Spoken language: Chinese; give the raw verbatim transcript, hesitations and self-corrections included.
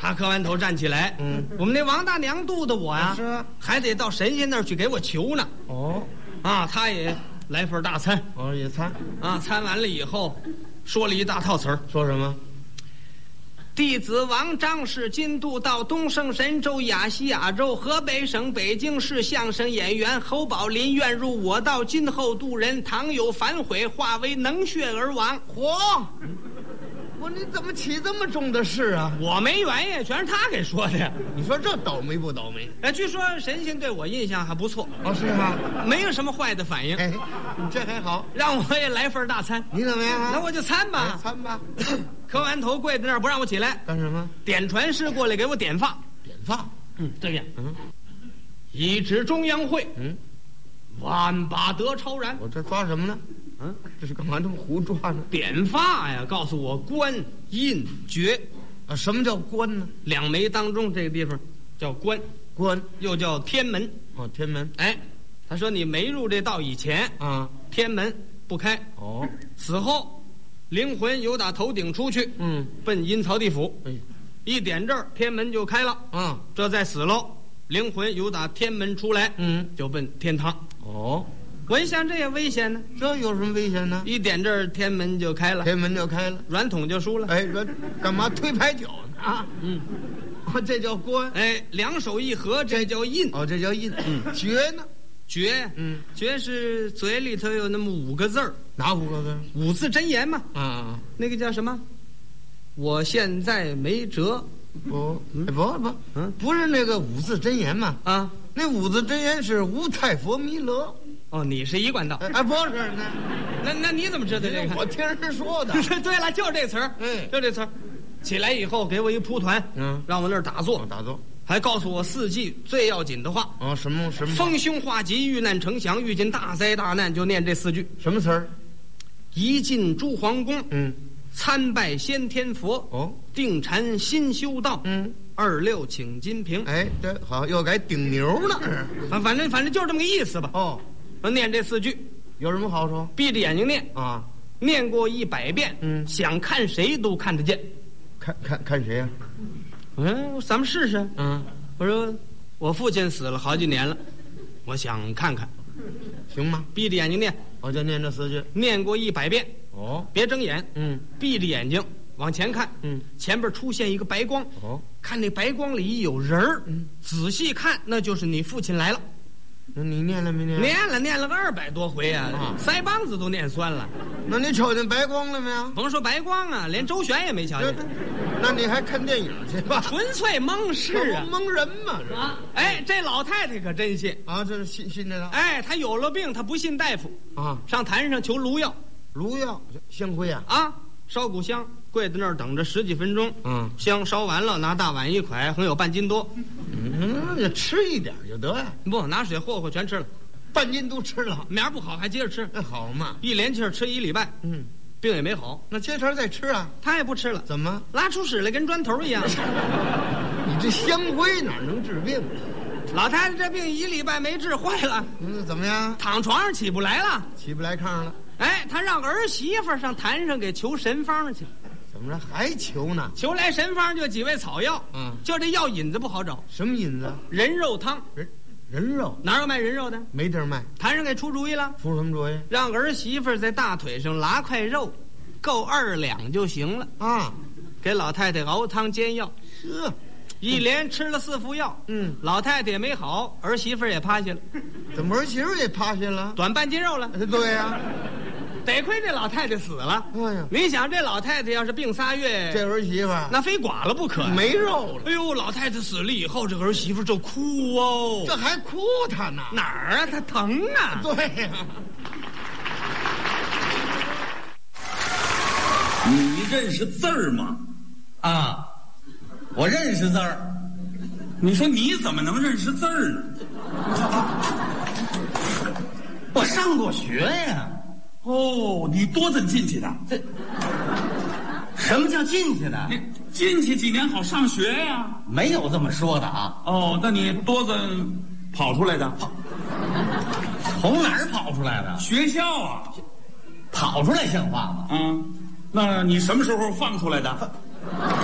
他磕完头站起来，嗯，我们那王大娘肚的我呀， 是还得到神仙那儿去给我求呢。 哦， 啊，他也来份大餐， 哦也参啊，餐完了以后，说了一大套词儿， 说什么？ 弟子王张氏今度到东胜神州、亚细亚州、河北省北京市相声演员侯宝林愿入我道，今后度人，倘有反悔，化为能血而亡。 嚯！我你怎么起这么重的事啊？ 我没原因，全是他给说的。 你说这倒霉不倒霉？ 哎，据说神仙对我印象还不错， 哦，是吗？ 没有什么坏的反应。 哎，你这还好， 让我也来份大餐。 你怎么样啊？ 那我就参吧， 哎参吧。 磕完头跪在那儿不让我起来， 干什么？ 点传师过来给我点发。 点发。 嗯，这样。 嗯， 一指中央会。 嗯， 万把得超然。 我这抓什么呢？嗯，这是干嘛这么胡抓呢？ 点发呀，告诉我官印爵啊，什么叫官呢？ 两眉当中这个地方叫官， 官又叫天门。 哦，天门。 哎，他说你没入这道以前啊， 天门不开。 哦， 死后灵魂由打头顶出去， 嗯， 奔阴曹地府。 哎， 一点这儿天门就开了。 啊， 这再死喽，灵魂由打天门出来， 嗯， 就奔天堂。 哦。 我一想这也危险呢， 这有什么危险呢？ 一点这儿天门就开了， 天门就开了， 软桶就输了。 哎，这干嘛推牌九呢？啊， 嗯， 哦，这叫官。 哎，两手一合，这叫印。 哦，这叫印。嗯，爵呢？ 爵， 嗯， 爵是嘴里头有那么五个字儿， 哪五个字？ 五字真言嘛。 啊， 那个叫什么？我现在没辙。 不，嗯、不不， 嗯， 不是那个五字真言嘛？ 啊， 那五字真言是无太佛弥勒。 哦，你是一贯道。 哎，不是那， 那那你怎么知道这个？ 我听人说的。 对了，就是这词儿， 哎， 就这词儿。起来以后给我一蒲团， 嗯， 让我那儿打坐， 打坐， 还告诉我四季最要紧的话。 哦，什么什么？ 逢凶化吉，遇难成祥，遇见大灾大难，就念这四句。 什么词儿？ 一进朱皇宫， 嗯， 参拜先天佛， 哦， 定禅新修道， 嗯， 二六请金瓶。 哎，这好，又改顶牛了。 反反正反正就是这么个意思吧。 哦。 念这四句有什么好处？ 闭着眼睛念啊， 念过一百遍， 嗯， 想看谁都看得见。 看看看谁呀、啊？ 嗯，咱们试试。 嗯， 我说我父亲死了好几年了，我想看看， 行吗？ 闭着眼睛念， 我就念这四句， 念过一百遍。 哦， 别睁眼， 嗯， 闭着眼睛往前看， 嗯， 前边出现一个白光， 哦， 看那白光里有人儿， 嗯， 仔细看那就是你父亲来了。 那你念了没念？ 念了，念了个二百多回啊，啊腮帮子都念酸了。 那你瞅见白光了没有？ 甭说白光啊，连周旋也没瞧见。 那你还看电影去吧？ 纯粹蒙事啊， 蒙人嘛这啊！哎，这老太太可真信啊，这是信信这个。 哎，她有了病，她不信大夫啊， 上坛上求炉药， 炉药香灰啊啊，烧股香，跪在那儿等着十几分钟。 嗯， 香烧完了，拿大碗一蒯，横有半斤多。 嗯，也吃一点就得呀。 不，拿水和和全吃了， 半斤都吃了。 明儿不好还接着吃。 那好嘛， 一连气儿吃一礼拜。 嗯， 病也没好。 那接茬再吃啊？ 他也不吃了。 怎么？ 拉出屎来跟砖头一样。 你这香灰哪能治病？ 老太太这病一礼拜没治，坏了。 嗯，怎么样？ 躺床上起不来了， 起不来炕了。 哎，他让儿媳妇上坛上给求神方去。 怎么着还求呢？ 求来神方就几味草药， 嗯， 就这药引子不好找。 什么引子？ 人肉汤。 人人肉哪有卖人肉的？ 没地儿卖。 坛上给出主意了， 出什么主意？ 让儿媳妇在大腿上拉块肉，够二两就行了啊。 给老太太熬汤煎药， 呵， 一连吃了四副药， 嗯， 老太太也没好，儿媳妇也趴下了。 怎么儿媳妇也趴下了？ 短半斤肉了。 对呀、啊。 得亏这老太太死了。 哎呀， 你想这老太太要是病仨月， 这儿媳妇那非剐了不可， 没肉了。 哎呦，老太太死了以后，这个儿媳妇就哭哦， 这还哭她呢？ 哪儿啊？她疼啊！ 对呀、啊。 你认识字儿吗？ 啊，我认识字儿。 你说你怎么能认识字儿呢？ 我上过学呀。 哦，你多大进去的？ 这什么叫进去的？ 你进去几年好上学呀？ 没有这么说的啊。 哦，那你多子跑出来的？ 从哪儿跑出来的？ 学校啊。 跑出来像话吗？ 嗯，那你什么时候放出来的？